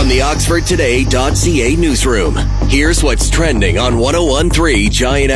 the OxfordToday.ca newsroom. Here's what's trending on 101.3 Giant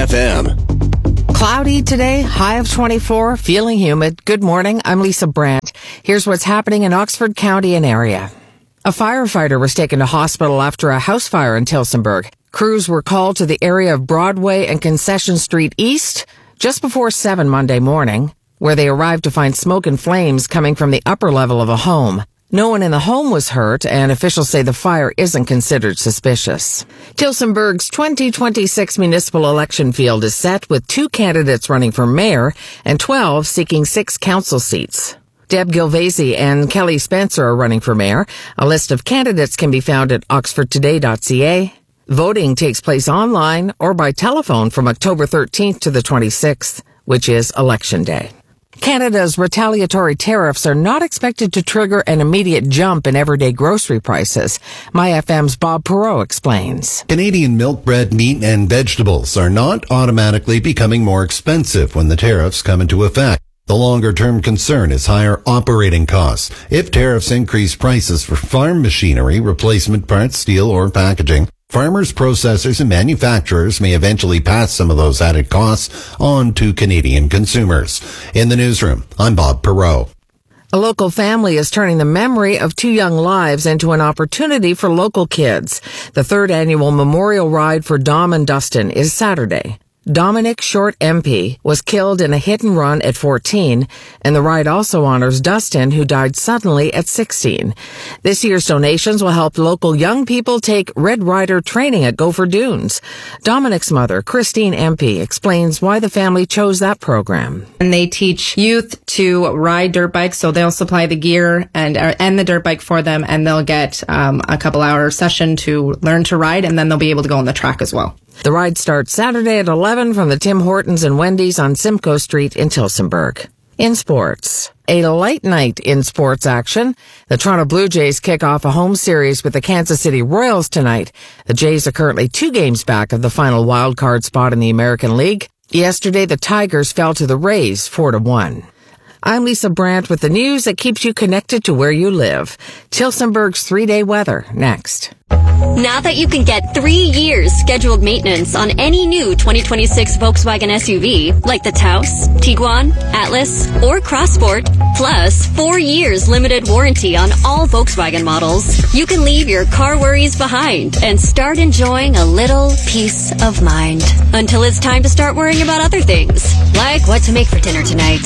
FM. Cloudy today, high of 24, feeling humid. Good morning, I'm Lisa Brandt. Here's what's happening in Oxford County and area. A firefighter was taken to hospital after a house fire in Tillsonburg. Crews were called to the area of Broadway and Concession Street East just before 7 Monday morning, where they arrived to find smoke and flames coming from the upper level of a home. No one in the home was hurt, and officials say the fire isn't considered suspicious. Tillsonburg's 2026 municipal election field is set with 2 candidates running for mayor and 12 seeking 6 council seats. Deb Gilvasi and Kelly Spencer are running for mayor. A list of candidates can be found at oxfordtoday.ca. Voting takes place online or by telephone from October 13th to the 26th, which is Election Day. Canada's retaliatory tariffs are not expected to trigger an immediate jump in everyday grocery prices. MyFM's Bob Perreault explains. Canadian milk, bread, meat, and vegetables are not automatically becoming more expensive when the tariffs come into effect. The longer-term concern is higher operating costs. If tariffs increase prices for farm machinery, replacement parts, steel, or packaging, farmers, processors, and manufacturers may eventually pass some of those added costs on to Canadian consumers. In the newsroom, I'm Bob Perreault. A local family is turning the memory of 2 young lives into an opportunity for local kids. The 3rd annual Memorial Ride for Dom and Dustin is Saturday. Dominic Short MP was killed in a hit and run at 14, and the ride also honors Dustin, who died suddenly at 16. This year's donations will help local young people take Red Rider training at Gopher Dunes. Dominic's mother, Christine MP, explains why the family chose that program. And they teach youth to ride dirt bikes, so they'll supply the gear and the dirt bike for them, and they'll get a couple-hour session to learn to ride, and then they'll be able to go on the track as well. The ride starts Saturday at 11 from the Tim Hortons and Wendy's on Simcoe Street in Tillsonburg. In sports, a light night in sports action. The Toronto Blue Jays kick off a home series with the Kansas City Royals tonight. The Jays are currently 2 games back of the final wild card spot in the American League. Yesterday, the Tigers fell to the Rays 4-1. I'm Lisa Brandt with the news that keeps you connected to where you live. Tillsonburg's 3-day weather next. Now that you can get 3 years scheduled maintenance on any new 2026 Volkswagen SUV, like the Taos, Tiguan, Atlas, or Crossport, plus 4 years limited warranty on all Volkswagen models, you can leave your car worries behind and start enjoying a little peace of mind. Until it's time to start worrying about other things, like what to make for dinner tonight.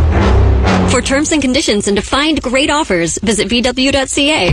For terms and conditions and to find great offers, visit VW.ca.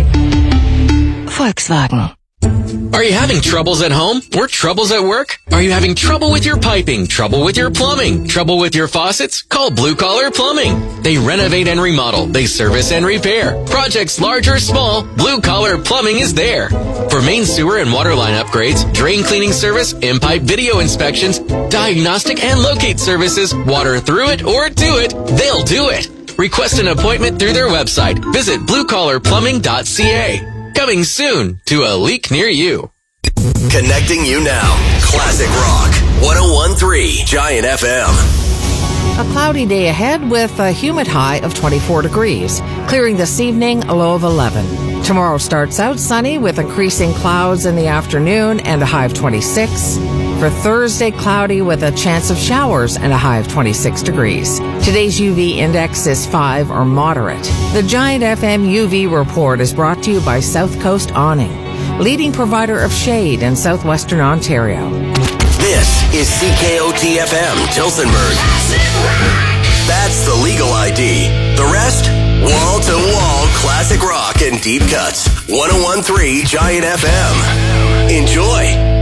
Volkswagen. Are you having troubles at home or troubles at work? Are you having trouble with your piping, trouble with your plumbing, trouble with your faucets? Call Blue Collar Plumbing. They renovate and remodel. They service and repair. Projects large or small, Blue Collar Plumbing is there. For main sewer and water line upgrades, drain cleaning service, in-pipe video inspections, diagnostic and locate services, water through it or to it, they'll do it. Request an appointment through their website. Visit bluecollarplumbing.ca. Coming soon to a leak near you. Connecting you now. Classic Rock. 101.3 Giant FM. A cloudy day ahead with a humid high of 24 degrees. Clearing this evening, a low of 11. Tomorrow starts out sunny with increasing clouds in the afternoon and a high of 26. For Thursday, cloudy with a chance of showers and a high of 26 degrees. Today's UV index is 5 or moderate. The Giant FM UV report is brought to you by South Coast Awning, leading provider of shade in southwestern Ontario. This is CKOT-FM, Tillsonburg. That's the legal ID. The rest? Wall-to-wall classic rock and deep cuts. 101.3 Giant FM. Enjoy.